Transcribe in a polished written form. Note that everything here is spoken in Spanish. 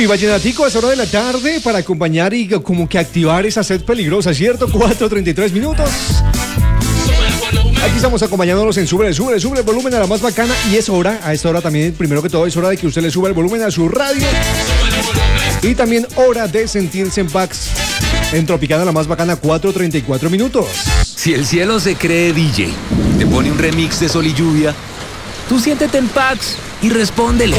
Uy, vallenatico a esa hora de la tarde para acompañar y como que activar esa sed peligrosa, ¿cierto? 4:33 minutos. Aquí estamos acompañándolos en Sube el volumen a la más bacana. Y es hora, a esta hora también, primero que todo, es hora de que usted le suba el volumen a su radio. Y también hora de sentirse en Pax. En Tropicana la más bacana, 4:34 minutos. Si el cielo se cree DJ, te pone un remix de Sol y Lluvia, tú siéntete en Pax y respóndele.